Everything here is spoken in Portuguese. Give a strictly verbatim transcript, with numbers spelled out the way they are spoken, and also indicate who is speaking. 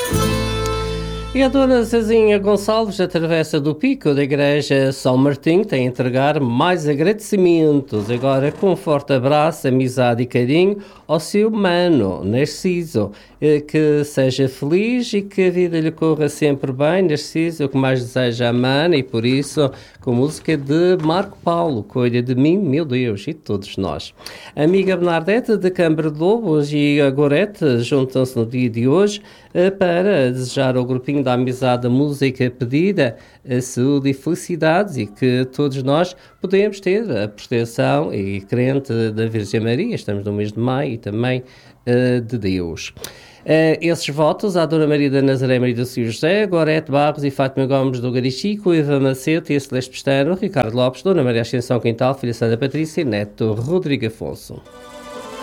Speaker 1: E a dona Zezinha Gonçalves, da Travessa do Pico, da Igreja São Martim, tem a entregar mais agradecimentos, agora com um forte abraço, amizade e carinho ao seu mano, Narciso. Que seja feliz e que a vida lhe corra sempre bem, Narciso, o que mais deseja a mana, e por isso, com música de Marco Paulo, Cuida de mim, meu Deus, e de todos nós. A amiga Bernadette, de Câmara de Lobos, e a Gorete juntam-se no dia de hoje para desejar ao grupinho da amizade a música pedida, a saúde e felicidades, e que todos nós podemos ter a proteção e crente da Virgem Maria. Estamos no mês de maio e também uh, de Deus. Uh, esses votos à Dona Maria da Nazaré, Maria do Senhor José, Gorete Barros e Fátima Gomes do Garichico, Eva Macete e a Celeste Pestano, Ricardo Lopes, Dona Maria Ascensão Quintal, Filha Santa Patrícia e Neto Rodrigo Afonso.